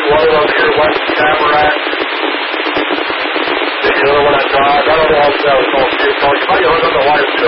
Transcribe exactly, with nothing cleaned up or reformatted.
load over here west of Tamarack. The other one I tried, I don't know if that was called Utah. You might have heard of the White